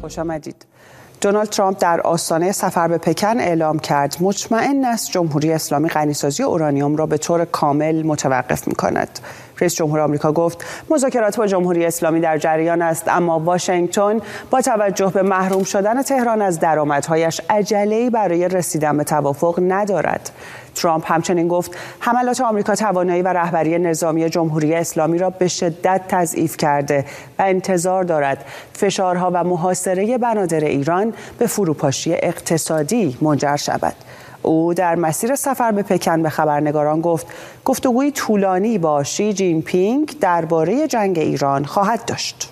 خوش آمدید. دونالد ترامپ در آستانه سفر به پکن اعلام کرد مطمئن است جمهوری اسلامی غنیسازی اورانیوم را به طور کامل متوقف می‌کند. رئیس جمهور آمریکا گفت مذاکرات با جمهوری اسلامی در جریان است، اما واشنگتن با توجه به محروم شدن تهران از درآمدهایش عجله‌ای برای رسیدن به توافق ندارد. ترامپ همچنین گفت حملات آمریکا توانایی و رهبری نظامی جمهوری اسلامی را به شدت تضعیف کرده و انتظار دارد فشارها و محاصره بنادر ایران به فروپاشی اقتصادی منجر شود. او در مسیر سفر به پکن به خبرنگاران گفت گفتگوی طولانی با شی جین پینگ درباره جنگ ایران خواهد داشت.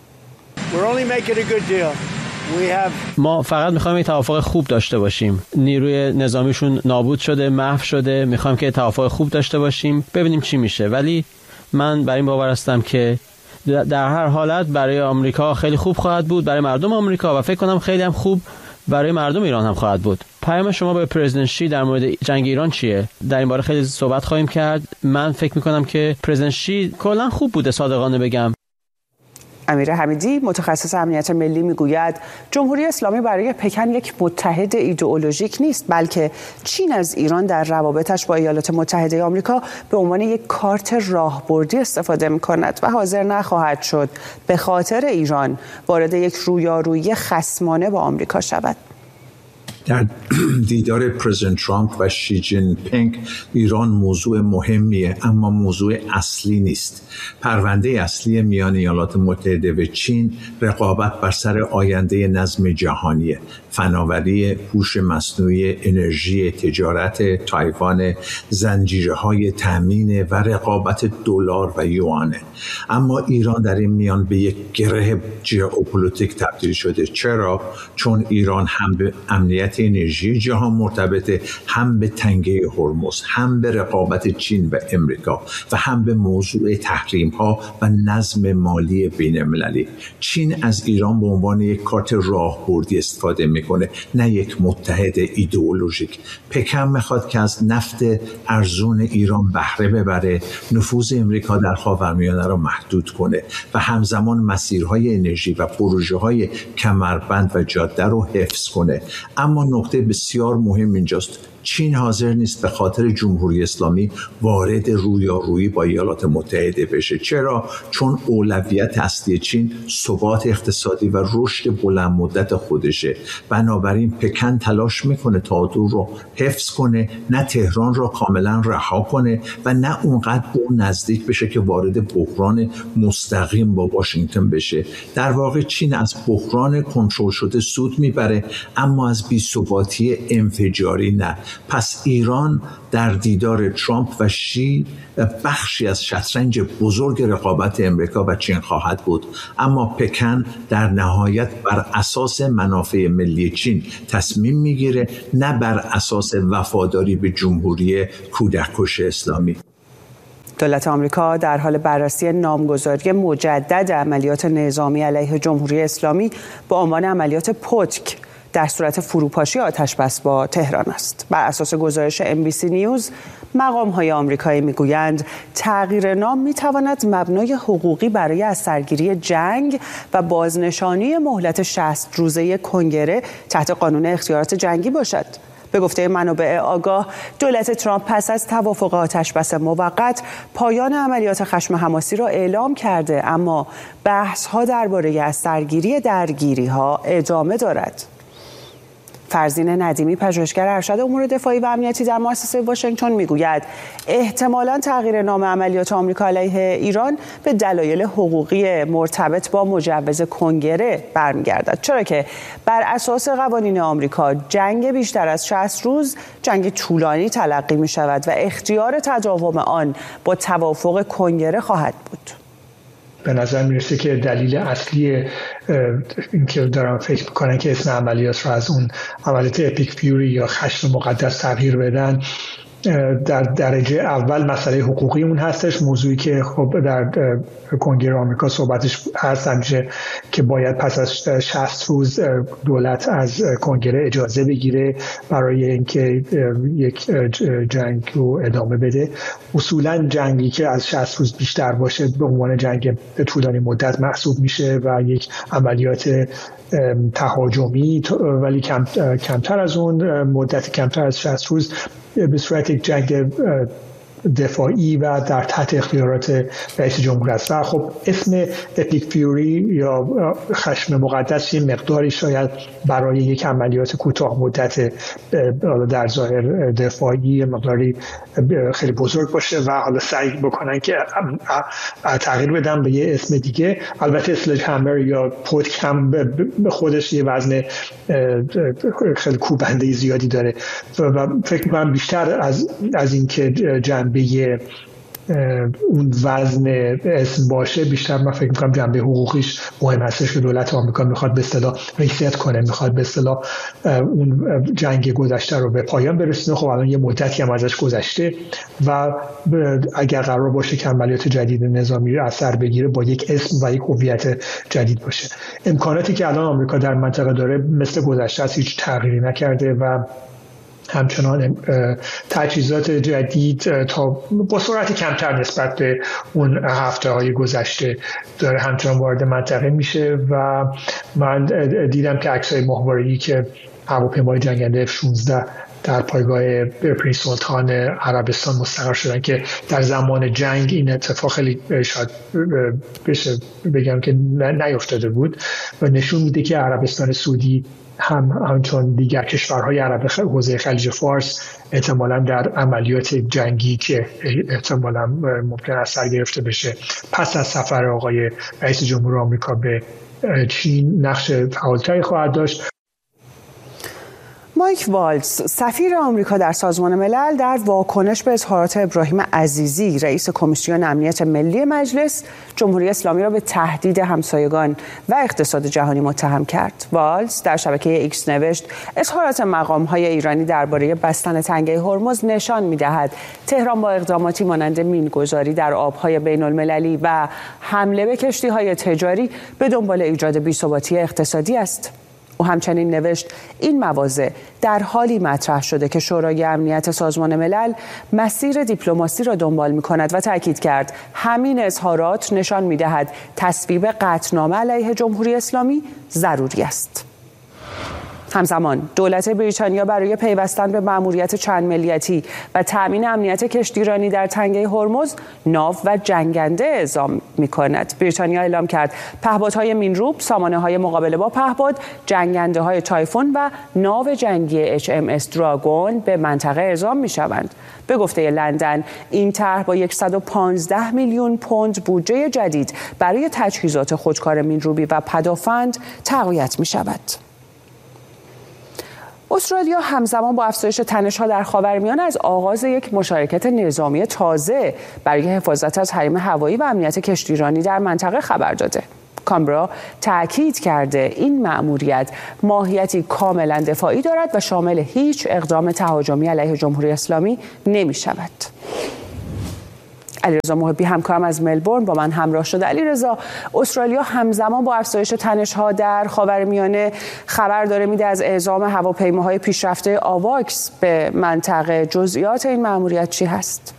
ما فقط میخوایم یک توافق خوب داشته باشیم. نیروی نظامیشون نابود شده، محو شده. میخوایم که توافق خوب داشته باشیم، ببینیم چی میشه. ولی من بر این باور هستم که در هر حالت برای آمریکا خیلی خوب خواهد بود، برای مردم آمریکا، و فکر کنم خیلی هم خوب برای مردم ایران هم خواهد بود. پیام شما به پرزیدنت شی در مورد جنگ ایران چیه؟ در این باره خیلی صحبت خواهیم کرد. من فکر میکنم که پرزیدنت شی کلا خوب بوده، صادقانه بگم. امیر حمیدی متخصص امنیت ملی میگوید جمهوری اسلامی برای پکن یک متحد ایدئولوژیک نیست، بلکه چین از ایران در روابطش با ایالات متحده آمریکا به عنوان یک کارت راهبردی استفاده می‌کند و حاضر نخواهد شد به خاطر ایران وارد یک رویارویی خصمانه با آمریکا شود. در دیدار پرزیدنت ترامپ و شی جین پینگ ایران موضوع مهمیه، اما موضوع اصلی نیست. پرونده اصلی میان ایالات متحده و چین رقابت بر سر آینده نظم جهانیه، فناوری، هوش مصنوعی، انرژی، تجارت تایوان، زنجیرهای تامین و رقابت دلار و یوانه. اما ایران در این میان به یک گره ژئوپلیتیک تبدیل شده. چرا؟ چون ایران هم به امنیت انرژی جهان مرتبطه، هم به تنگه هرمز، هم به رقابت چین و امریکا و هم به موضوع تحریم ها و نظم مالی بین المللی. چین از ایران به عنوان یک کارت راهبردی استفاده میکنه، نه یک متحد ایدئولوژیک. پکن میخواد که از نفت ارزون ایران بهره ببره، نفوذ امریکا در خاورمیانه را محدود کنه و همزمان مسیرهای انرژی و پروژه‌های کمربند و جاده رو حفظ کنه. اما نکته بسیار مهم اینجاست، چین حاضر نیست به خاطر جمهوری اسلامی وارد رویارویی با ایالات متحده بشه. چرا؟ چون اولویت اصلی چین ثبات اقتصادی و رشد بلند مدت خودشه. بنابراین پکن تلاش میکنه تا دور رو حفظ کنه، نه تهران را کاملا رها کنه و نه اونقدر به اون نزدیک بشه که وارد بحران مستقیم با واشنگتن بشه. در واقع چین از بحران کنترل شده سود میبره، اما از بی‌ثباتی انفجاری نه. پس ایران در دیدار ترامپ و شی بخشی از شطرنج بزرگ رقابت امریکا و چین خواهد بود، اما پکن در نهایت بر اساس منافع ملی چین تصمیم میگیره، نه بر اساس وفاداری به جمهوری کودککش اسلامی. دولت آمریکا در حال بررسی نامگذاری مجدد عملیات نظامی علیه جمهوری اسلامی با عنوان عملیات پتک در صورت فروپاشی آتشبس با تهران است. بر اساس گزارش NBC نیوز، مقام‌های آمریکایی میگویند تغییر نام میتواند مبنای حقوقی برای از سرگیری جنگ و بازنشانی مهلت 60 روزه کنگره تحت قانون اختیارات جنگی باشد. به گفته منابع آگاه، دولت ترامپ پس از توافق آتشبس موقت پایان عملیات خشم حماسی را اعلام کرده، اما بحث‌ها درباره از سرگیری درگیری‌ها ادامه دارد. فرزین ندیمی، پژوهشگر ارشد امور دفاعی و امنیتی در مؤسسه واشنگتن، میگوید احتمالاً تغییر نام عملیات آمریکا علیه ایران به دلایل حقوقی مرتبط با مجوز کنگره برمیگردد، چرا که بر اساس قوانین آمریکا جنگ بیشتر از 60 روز جنگ طولانی تلقی می شود و اختیار تداوم آن با توافق کنگره خواهد بود. به نظر میرسه که دلیل اصلی این که دارم فکر میکنن که اسم عملیات رو از اون عملیات اپیک فیوری یا خشم مقدس تغییر بدن، در درجه اول مسئله حقوقی اون هستش، موضوعی که خب در کنگره آمریکا صحبتش هست همیشه که باید پس از 60 روز دولت از کنگره اجازه بگیره برای اینکه یک جنگ رو ادامه بده. اصولا جنگی که از 60 روز بیشتر باشه به عنوان جنگ طولانی مدت محسوب میشه و یک عملیات تهاجمی، ولی کمتر از اون مدت کمتر از 60 روز به صورت یک جنگ دفاعی و در تحت اختیارات رئیس جمهور است. و خب اسم اپیک فیوری یا خشم مقدس یه مقداری شاید برای یک عملیات کوتاه مدت در ظاهر دفاعی مقداری خیلی بزرگ باشه و حالا سعی بکنن که تغییر بدن به یه اسم دیگه. البته اسلج همر یا پوتک هم به خودش یه وزن خیلی کوبنده زیادی داره و فکر می‌کنم بیشتر از این که به اون وزن اسم باشه، بیشتر من فکر میکنم جنبه حقوقیش مهم هستش که دولت آمریکا میخواد به اصطلاح ریست کنه، میخواد به اصطلاح اون جنگ گذشته رو به پایان برسونه. خب الان یه مدتی هم ازش گذشته و اگر قرار باشه که عملیات جدید نظامی رو اثر بگیره با یک اسم و یک هویت جدید باشه. امکاناتی که الان آمریکا در منطقه داره مثل گذشته است، هیچ تغییری نکرده و همچنان تجهیزات جدید تا با سرعت کمتر نسبت به اون هفته‌های گذشته داره همچنان وارد منطقه میشه و من دیدم که عکس‌های ماهواره‌ای که هواپیمای جنگنده F-16 در پایگاه پرنس سلطان عربستان مستقر شدن که در زمان جنگ این اتفاق خیلی شاید بشه بگم که نیفتاده بود و نشون میده که عربستان سعودی همچون دیگر کشورهای عرب حوزه خلیج فارس احتمالاً در عملیات جنگی که احتمالاً ممکن است سر گرفته بشه پس از سفر آقای رئیس جمهور آمریکا به چین نقش فعالتری خواهد داشت. مایک والتز، سفیر آمریکا در سازمان ملل، در واکنش به اظهارات ابراهیم عزیزی، رئیس کمیسیون امنیت ملی مجلس، جمهوری اسلامی را به تهدید همسایگان و اقتصاد جهانی متهم کرد. والتز در شبکه ایکس نوشت: اظهارات مقام‌های ایرانی درباره بستن تنگه هرمز نشان می‌دهد تهران با اقداماتی مانند مین‌گذاری در آب‌های بین‌المللی و حمله به کشتی‌های تجاری به دنبال ایجاد بی‌ثباتی اقتصادی است. او همچنین نوشت: این مواضع در حالی مطرح شده که شورای امنیت سازمان ملل مسیر دیپلماسی را دنبال می‌کند و تاکید کرد همین اظهارات نشان می‌دهد تصویب قطعنامه علیه جمهوری اسلامی ضروری است. همزمان دولت بریتانیا برای پیوستن به مأموریت چند ملیتی و تأمین امنیت کشتیرانی در تنگه هرمز ناو و جنگنده اعزام می‌کند. بریتانیا اعلام کرد پهپادهای مینروب، سامانه‌های مقابله با پهپاد، جنگنده‌های تایفون و ناو جنگی HMS دراگون به منطقه اعزام می‌شوند. به گفته لندن این طرح با 115 میلیون پوند بودجه جدید برای تجهیزات خودکار مینروبی و پدافند تقویت می‌شود. استرالیا همزمان با افزایش تنش‌ها در خاورمیانه از آغاز یک مشارکت نظامی تازه برای حفاظت از حریم هوایی و امنیت کشتیرانی در منطقه خبر داده. کامبرا تأکید کرده این مأموریت ماهیتی کاملا دفاعی دارد و شامل هیچ اقدام تهاجمی علیه جمهوری اسلامی نمی‌شود. علیرضا محبی همکارم از ملبورن با من همراه شده. علیرضا، استرالیا همزمان با افزایش تنش‌ها در خاورمیانه خبر داره میده از اعزام هواپیماهای پیشرفته آواکس به منطقه. جزئیات این مأموریت چی هست؟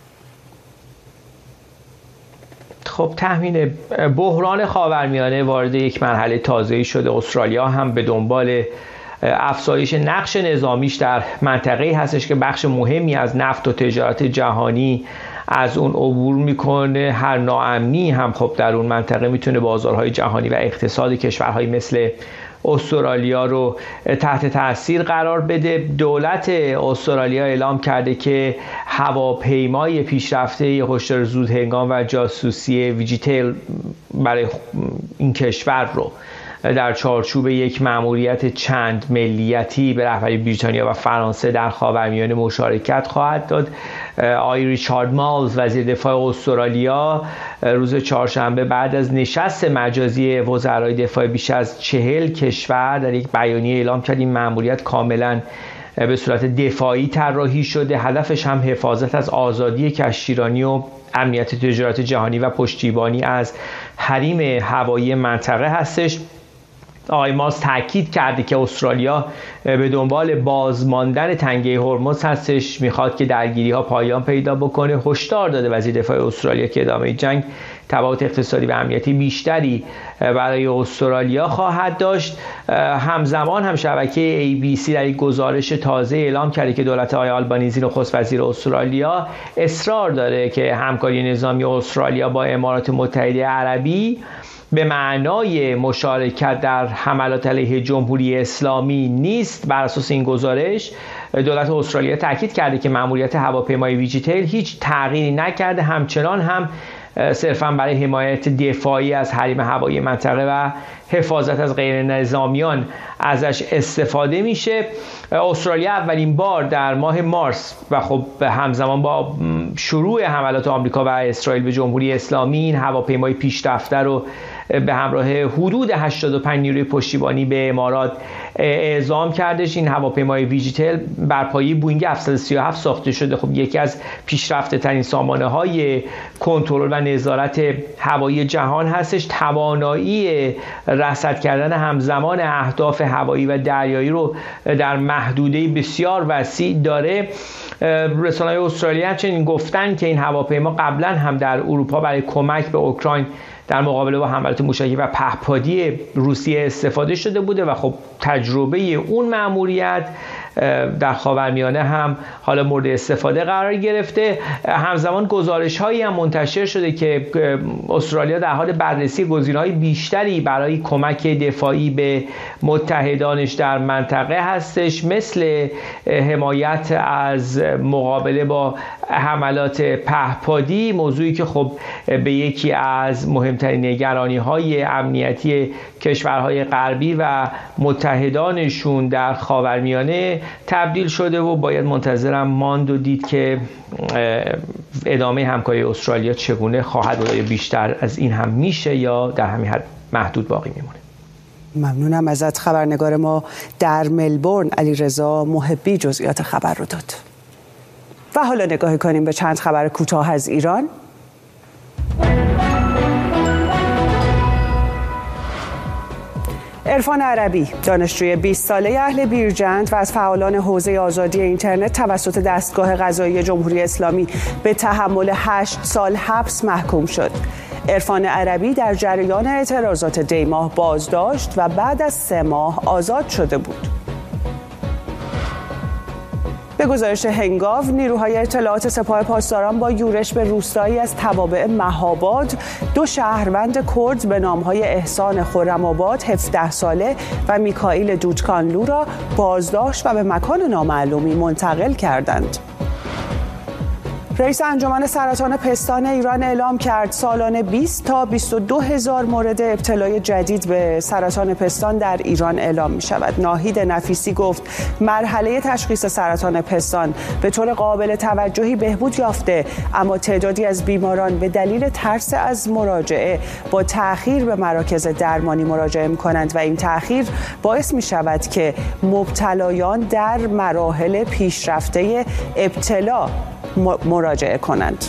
خب تحمین بحران خاورمیانه وارد یک مرحله تازه‌ای شده. استرالیا هم به دنبال افزایش نقش نظامیش در منطقه‌ای هستش که بخش مهمی از نفت و تجارت جهانی از اون عبور میکنه. هر ناامنی هم خب در اون منطقه میتونه بازارهای جهانی و اقتصاد کشورهای مثل استرالیا رو تحت تاثیر قرار بده. دولت استرالیا اعلام کرده که هواپیمای پیشرفته هشدار زودهنگام و جاسوسی ویجیتیل برای این کشور رو در چارچوب یک مأموریت چند ملیتی به رهبری بریتانیا و فرانسه در خاورمیانه مشارکت خواهد داد. آقای ریچارد مالز، وزیر دفاع استرالیا، روز چهارشنبه بعد از نشست مجازی وزرای دفاع بیش از 40 کشور در یک بیانیه اعلام کرد این مأموریت کاملا به صورت دفاعی طراحی شده. هدفش هم حفاظت از آزادی کشتیرانی و امنیت تجارت جهانی و پشتیبانی از حریم هوایی منطقه هستش. آقای ماس تاکید کرده که استرالیا به دنبال بازماندن تنگه هرمز هستش، میخواد که درگیری‌ها پایان پیدا بکنه. هشدار داده وزیر دفاع استرالیا که ادامه جنگ تبعات اقتصادی و امنیتی بیشتری برای استرالیا خواهد داشت. همزمان هم شبکه ABC در یک گزارش تازه اعلام کرده که دولت آقای آلبانیزی نخست وزیر استرالیا اصرار داره که همکاری نظامی استرالیا با امارات متحده عربی به معنای مشارکت در حملات علیه جمهوری اسلامی نیست. بر اساس این گزارش دولت استرالیا تاکید کرده که مأموریت هواپیمای ویجیتیل هیچ تغییری نکرده، همچنان هم صرفاً برای حمایت دفاعی از حریم هوایی منطقه و حفاظت از غیر نظامیان ازش استفاده میشه. استرالیا اولین بار در ماه مارس و خب همزمان با شروع حملات آمریکا و اسرائیل به جمهوری اسلامی این هواپیمای پیشرفته رو به همراه حدود 85 نیروی پشتیبانی به امارات اعزام کردش. این هواپیمای ویجیتل بر پایه بوینگ 737 ساخته شده. خب یکی از پیشرفته ترین سامانه‌های کنترل و نظارت هوایی جهان هستش. توانایی رصد کردن همزمان اهداف هوایی و دریایی رو در محدوده بسیار وسیع داره. رسانه‌های استرالیا همچنین گفتن که این هواپیما قبلا هم در اروپا برای کمک به اوکراین در مقابله با حملات موشکی و پهپادی روسیه استفاده شده بوده و خب تجربه اون مأموریت در خاورمیانه هم حالا مورد استفاده قرار گرفته. همزمان گزارش‌هایی هم منتشر شده که استرالیا در حال بررسی گزینه‌های بیشتری برای کمک دفاعی به متحدانش در منطقه هستش، مثل حمایت از مقابله با حملات پهپادی، موضوعی که خب به یکی از مهمترین نگرانی‌های امنیتی کشورهای غربی و متحدانشون در خاورمیانه تبدیل شده و باید منتظرم ماند و دید که ادامه همکاری استرالیا چگونه خواهد بود. بیشتر از این هم میشه یا در همین حد محدود باقی میمونه؟ ممنونم ازت. خبرنگار ما در ملبورن علیرضا محبی جزئیات خبر رو داد. و حالا نگاه کنیم به چند خبر کوتاه از ایران. عرفان عربی، دانشجوی 20 ساله اهل بیرجند و از فعالان حوزه آزادی اینترنت توسط دستگاه قضایی جمهوری اسلامی به تحمل 8 سال حبس محکوم شد. عرفان عربی در جریان اعتراضات دیماه بازداشت و بعد از 3 ماه آزاد شده بود. به گزارش هنگاو، نیروهای اطلاعات سپاه پاسداران با یورش به روستایی از توابع مهاباد 2 شهروند کرد به نامهای احسان خرم‌آباد 17 ساله و میکائیل دودکانلو را بازداشت و به مکان نامعلومی منتقل کردند. رئیس انجمن سرطان پستان ایران اعلام کرد سالانه 20 تا 22 هزار مورد ابتلای جدید به سرطان پستان در ایران اعلام می شود. ناهید نفیسی گفت مرحله تشخیص سرطان پستان به طور قابل توجهی بهبود یافته، اما تعدادی از بیماران به دلیل ترس از مراجعه با تأخیر به مراکز درمانی مراجعه می کنند و این تأخیر باعث می شود که مبتلایان در مراحل پیشرفته ابتلا مراجعه کنند.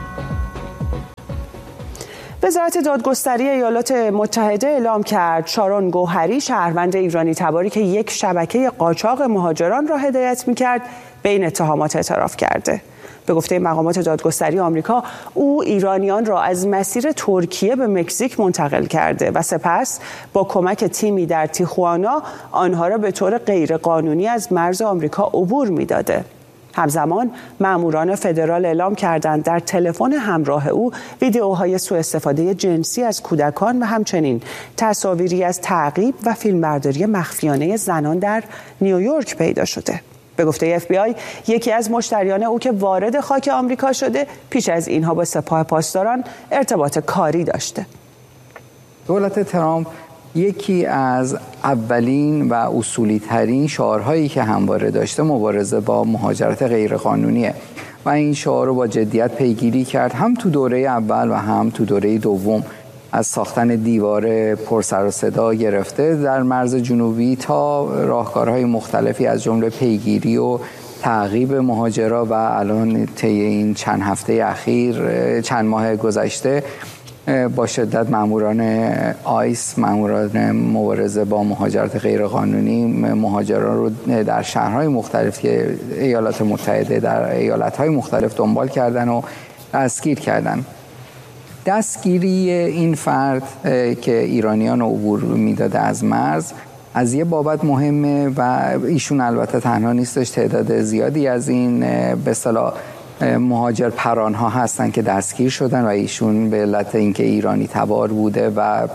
وزارت دادگستری ایالات متحده اعلام کرد شارون گوهری، شهروند ایرانی تباری که یک شبکه قاچاق مهاجران را هدایت می‌کرد، به این اتهامات اعتراف کرده. به گفته مقامات دادگستری آمریکا، او ایرانیان را از مسیر ترکیه به مکزیک منتقل کرده و سپس با کمک تیمی در تیخوانا آنها را به طور غیرقانونی از مرز آمریکا عبور می‌داده. همزمان ماموران فدرال اعلام کردند در تلفن همراه او ویدئوهای سوء استفاده جنسی از کودکان و همچنین تصاویری از تعقیب و فیلمبرداری مخفیانه زنان در نیویورک پیدا شده. به گفته FBI، یکی از مشتریان او که وارد خاک آمریکا شده پیش از اینها با سپاه پاسداران ارتباط کاری داشته. دولت ترامپ یکی از اولین و اصولی ترین شعارهایی که همواره داشته مبارزه با مهاجرت غیرقانونیه و این شعار رو با جدیت پیگیری کرد، هم تو دوره اول و هم تو دوره دوم، از ساختن دیوار پرسر و صدا گرفته در مرز جنوبی تا راهکارهای مختلفی از جمله پیگیری و تعقیب مهاجرا و الان طی این چند هفته اخیر، چند ماه گذشته با شدت ماموران آیس، ماموران مبارزه با مهاجرت غیرقانونی، مهاجران رو در شهرهای مختلف که ایالات متحده در ایالت‌های مختلف دنبال کردن و دستگیر کردن. دستگیری این فرد که ایرانیان رو عبور میداده از مرز از یه بابت مهمه و ایشون البته تنها نیستش، تعداد زیادی از این به اصطلاح مهاجر پرانها هستن که دستگیر شدن و ایشون به علت اینکه ایرانی تبار بوده و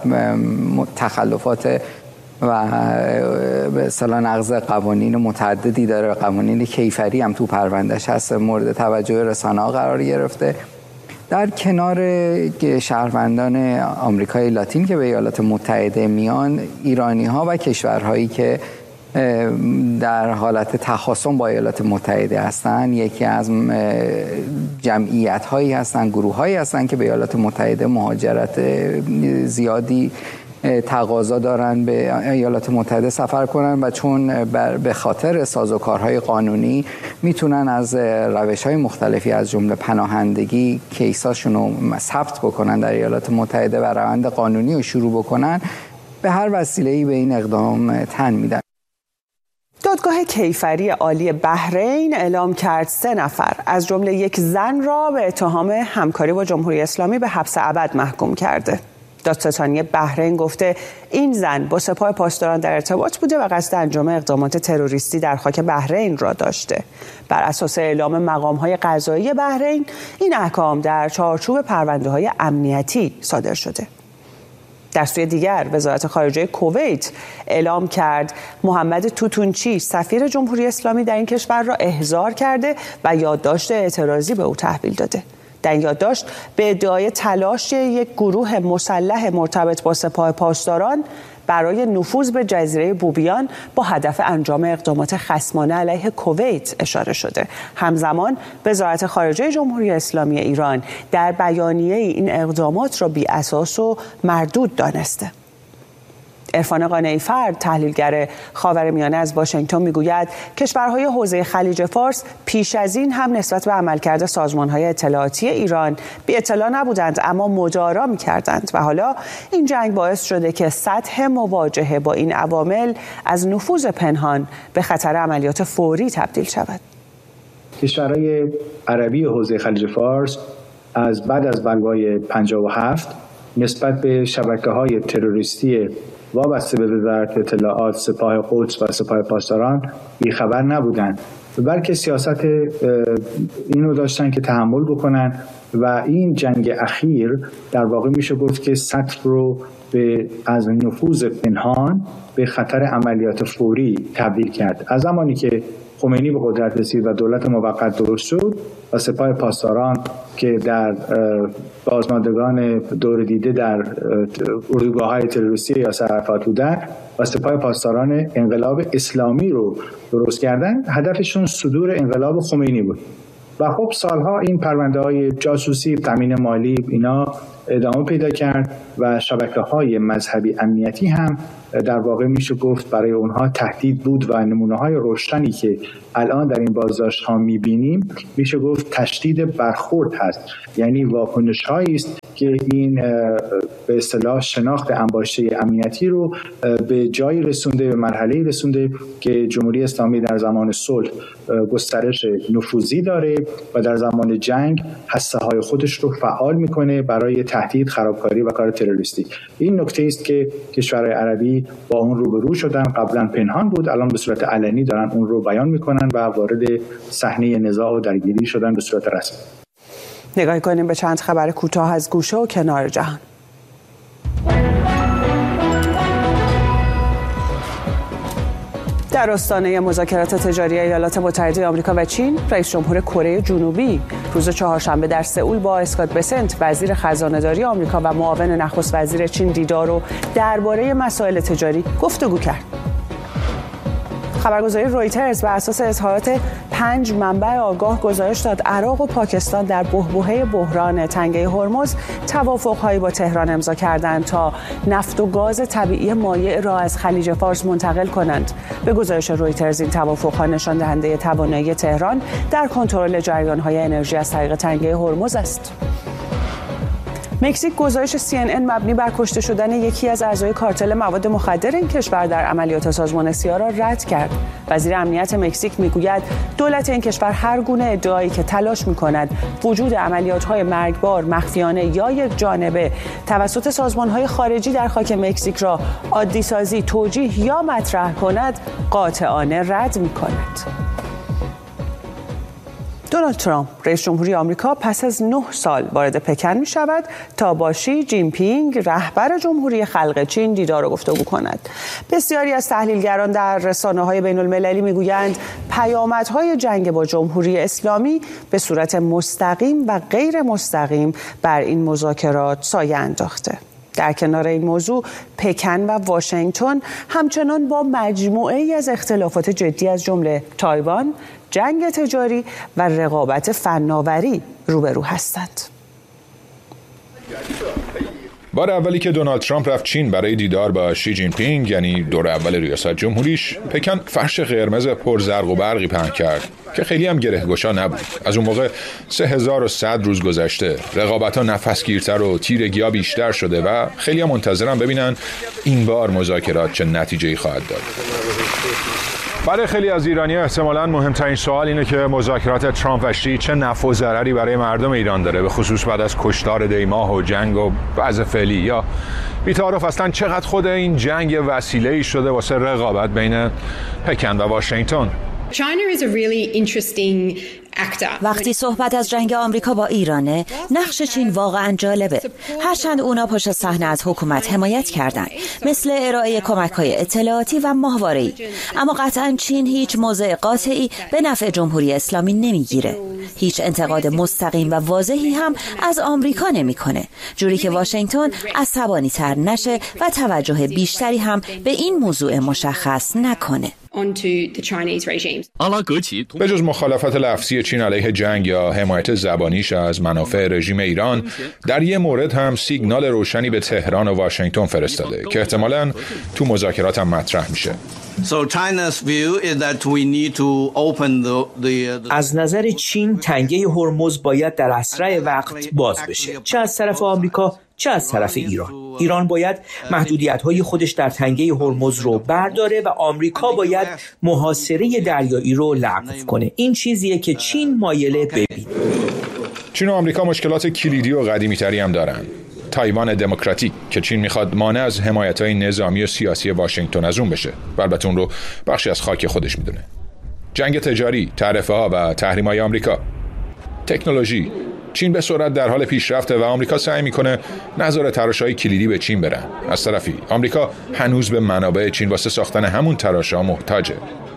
تخلفات و به اصطلاح نقض قوانین متعددی داره، قوانین کیفری هم تو پروندهش هست، مورد توجه رسانه‌ها قرار گرفته. در کنار شهروندان آمریکای لاتین که به ایالات متحده میان، ایرانی‌ها و کشورهایی که در حالت تخاصم با ایالات متحده هستند، یکی از جمعیت‌هایی هستند، گروه‌هایی هستند که به ایالات متحده مهاجرت زیادی تقاضا دارن به ایالات متحده سفر کنن و چون به خاطر سازوکارهای قانونی میتونن از روش‌های مختلفی از جمله پناهندگی کیساشون رو ثبت بکنن در ایالات متحده و روند قانونی رو شروع بکنن، به هر وسیله‌ای به این اقدام تن میدن. دادگاه کیفری عالی بحرین اعلام کرد 3 نفر از جمله یک زن را به اتهام همکاری با جمهوری اسلامی به حبس ابد محکوم کرده. دادستانی بحرین گفته این زن با سپاه پاسداران در ارتباط بوده و قصد انجام اقدامات تروریستی در خاک بحرین را داشته. بر اساس اعلام مقام‌های قضایی بحرین این احکام در چارچوب پرونده‌های امنیتی صادر شده. در سوی دیگر وزارت خارجه کویت اعلام کرد محمد توتونچی سفیر جمهوری اسلامی در این کشور را احضار کرده و یادداشت اعتراضی به او تحویل داده. در این یادداشت به ادعای تلاش یک گروه مسلح مرتبط با سپاه پاسداران برای نفوذ به جزیره بوبیان با هدف انجام اقدامات خصمانه علیه کویت اشاره شده. همزمان وزارت خارجه جمهوری اسلامی ایران در بیانیه این اقدامات را بی اساس و مردود دانسته. عرفان قانعی فرد، تحلیلگر خاورمیانه از واشنگتن میگوید کشورهای حوزه خلیج فارس پیش از این هم نسبت به عملکرد سازمانهای اطلاعاتی ایران بی اطلاع نبودند اما مدارا می‌کردند و حالا این جنگ باعث شده که سطح مواجهه با این عوامل از نفوذ پنهان به خطر عملیات فوری تبدیل شود. کشورهای عربی حوزه خلیج فارس از بعد از بلوای 57 نسبت به شبکه‌های تروریستی وابسته به وزارت اطلاعات، سپاه قدس و سپاه پاسداران بیخبر نبودند، بلکه سیاست اینو داشتن که تحمل بکنن و این جنگ اخیر در واقع میشه گفت که سطح رو از نفوذ پنهان به خطر عملیات فوری تبدیل کرد. از زمانی که خمینی به قدرت رسید و دولت موقت درست شد و سپاه پاسداران که در بازماندگان دور دیده در اردوگاه‌های تروریستی یا عرفات بودن و سپاه پاسداران انقلاب اسلامی رو درست کردن، هدفشون صدور انقلاب خمینی بود. و خب سالها این پرونده‌های جاسوسی، تامین مالی اینا ادامه پیدا کرد و شبکه‌های مذهبی امنیتی هم در واقع میشه گفت برای اونها تهدید بود و نمونه‌های روشنی که الان در این بازداشت‌ها می‌بینیم میشه گفت تشدید برخورد هست، یعنی واکنش‌هایی است که این به اصطلاح شناخت انباشته امنیتی رو به جایی رسونده، به مرحله‌ای رسونده که جمهوری اسلامی در زمان صلح گسترش نفوذی داره و در زمان جنگ هسته‌های خودش رو فعال میکنه برای تهدید، خرابکاری و کار تروریستی. این نکته است که کشورهای عربی با اون روبرو شدن، قبلا پنهان بود، الان به صورت علنی دارن اون رو بیان میکنن و وارد صحنه نزاع و درگیری شدن به صورت رسمی. نگاهی کنیم به چند خبر کوتاه از گوشه و کنار جهان. در آستانه مذاکرات تجاری ایالات متحده آمریکا و چین، رئیس جمهور کره جنوبی روز چهارشنبه در سئول با اسکات بسنت وزیر خزانه‌داری آمریکا و معاون نخست وزیر چین دیدار و درباره مسائل تجاری گفتگو کرد. خبرگزاری رویترز بر اساس اظهارات 5 منبع آگاه گزارش داد عراق و پاکستان در بحبوحه بحران تنگه هرمز توافق‌هایی با تهران امضا کردند تا نفت و گاز طبیعی مایع را از خلیج فارس منتقل کنند. به گزارش رویترز این توافق‌ها نشان دهنده توانایی تهران در کنترل جریان‌های انرژی از طریق تنگه هرمز است. مکزیک گزارش CNN مبنی بر کشته شدن یکی از اعضای کارتل مواد مخدر این کشور در عملیات سازمان سیا را رد کرد. وزیر امنیت مکزیک میگوید دولت این کشور هر گونه ادعایی که تلاش می‌کند وجود عملیات‌های مرگبار، مخفیانه یا یک جانبه توسط سازمان‌های خارجی در خاک مکزیک را عادی‌سازی، توجیه یا مطرح کند، قاطعانه رد می‌کند. دونالد ترامپ رئیس جمهوری آمریکا پس از 9 سال وارد پکن می شود تا با شی جین پینگ رهبر جمهوری خلق چین دیدار و گفتگو کند. بسیاری از تحلیلگران در رسانه‌های بین‌المللی می‌گویند پیامدهای جنگ با جمهوری اسلامی به صورت مستقیم و غیر مستقیم بر این مذاکرات سایه انداخته. در کنار این موضوع، پکن و واشنگتن همچنان با مجموعه‌ای از اختلافات جدی از جمله تایوان، جنگ تجاری و رقابت فناوری روبرو هستند. بار اولی که دونالد ترامپ رفت چین برای دیدار با شی جین پینگ، یعنی دور اول ریاست جمهوریش، پکن فرش قرمز پر زرق و برقی پهن کرد که خیلی هم گره‌گشا نبود. از اون موقع 3100 روز گذشته، رقابت‌ها نفسگیرتر و تیرگی‌ها بیشتر شده و خیلی هم منتظرن ببینن این بار مذاکرات چه نتیجه‌ای خواهد داد. برای خیلی از ایرانی‌ها احتمالاً مهمترین سوال اینه که مذاکرات ترامپ و شی چه نفع و ضرری برای مردم ایران داره، به خصوص بعد از کشتار دیماه و جنگ و وضع فعلی. یا بی‌تعارف اصلاً چقدر خود این جنگ وسیله‌ای شده واسه رقابت بین پکن و واشنگتن. وقتی صحبت از جنگ آمریکا با ایرانه، نقش چین واقعا جالبه. هرچند اونا پشت صحنه از حکومت حمایت کردن، مثل ارائه کمک‌های اطلاعاتی و ماهواره‌ای، اما قطعا چین هیچ موضع قاطعی به نفع جمهوری اسلامی نمیگیره. هیچ انتقاد مستقیم و واضحی هم از آمریکا نمیکنه، جوری که واشنگتن عصبانی‌تر نشه و توجه بیشتری هم به این موضوع مشخص نکنه. به جز مخالفت لفظی چین علیه جنگ یا حمایت زبانیش از منافع رژیم ایران، در یه مورد هم سیگنال روشنی به تهران و واشنگتن فرستاده که احتمالاً تو مذاکرات هم مطرح میشه. از نظر چین تنگه هرمز باید در اسرع وقت باز بشه، چه از طرف آمریکا چه از طرف ایران. ایران باید محدودیت‌های خودش در تنگه هرمز رو برداره و آمریکا باید محاصره دریایی رو لغو کنه. این چیزیه که چین مایله ببینه. چین و آمریکا مشکلات کلیدی و قدیمی‌تری هم دارن. تایوان دموکراتیک که چین میخواد مانع از حمایت‌های نظامی و سیاسی واشنگتن از اون بشه و البته اون رو بخشی از خاک خودش میدونه. جنگ تجاری، تعرفه‌ها و تحریم‌های آمریکا. تکنولوژی، چین به سرعت در حال پیشرفته و آمریکا سعی میکنه نذاره تراشه‌های کلیدی به چین برن. از طرفی آمریکا هنوز به منابع چین واسه ساختن همون تراشه‌ها محتاجه.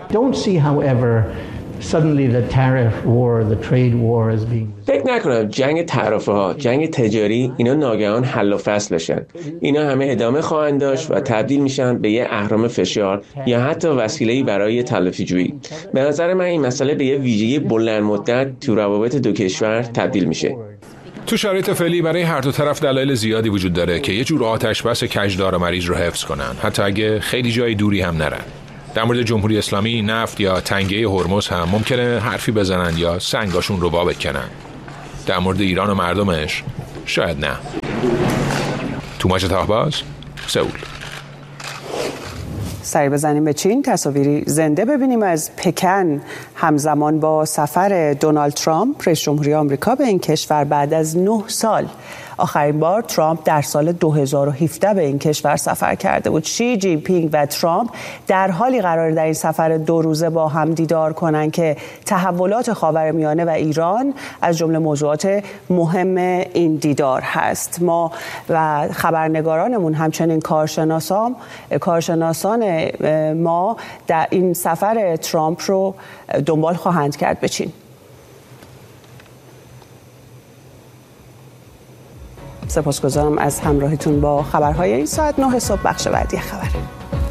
فکر نکنم جنگ تعرفه‌ها، جنگ تجاری اینا ناگهان حل و فصل بشن. اینا همه ادامه خواهند داشت و تبدیل میشن به یه اهرم فشار یا حتی وسیله‌ای برای تلافی‌جویی. به نظر من این مسئله به یه ویژگی بلند مدت تو روابط دو کشور تبدیل میشه. تو شرایط فعلی برای هر دو طرف دلایل زیادی وجود داره که یه جور آتش بس کجدار مریض رو حفظ کنن، حتی اگه خیلی جای دوری هم نرن. در مورد جمهوری اسلامی، نفت یا تنگه هرمز هم ممکنه حرفی بزنن یا سنگاشون رو وا بکنن. در مورد ایران و مردمش شاید نه. توماج تاهباز، سئول. سری بزنیم به چین، تصاویری زنده ببینیم از پکن همزمان با سفر دونالد ترامپ رئیس جمهوری آمریکا به این کشور بعد از 9 سال. آخرین بار ترامپ در سال 2017 به این کشور سفر کرده بود. شی جین پینگ و ترامپ در حالی قرار در این سفر 2 روزه با هم دیدار کنند که تحولات خاورمیانه و ایران از جمله موضوعات مهم این دیدار هست. ما و خبرنگارانمون همچنین کارشناسان ما در این سفر ترامپ رو دنبال خواهند کرد به چین. سپاسگزارم از همراهیتون با خبرهای این ساعت 9 صبح. بخش بعدی خبر.